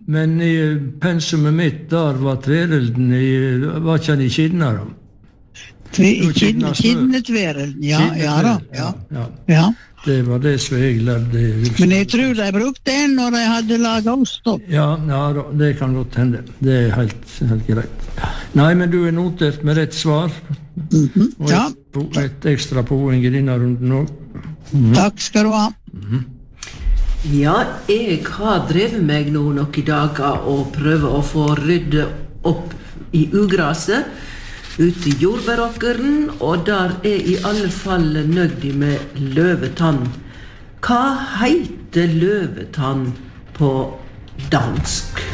Men i pensumet mitt der var tverelden var ikke han i Kidna da? Kidnetverelden, ja. Det var det som jeg lærte. Men jeg tror de brukte den når de hadde laget ost opp. Ja, det kan godt hende. Det helt greit. Nei, men du notert med rett svar. Og et ekstra poeng i denne runden også. Takk skal du ha. Ja, jeg har drevet meg nå noen dager og prøver å få rydde opp i ugraset ute i jordbæråkeren, og der i alle fall nøgdig med løvetann. Hva heter løvetann på dansk?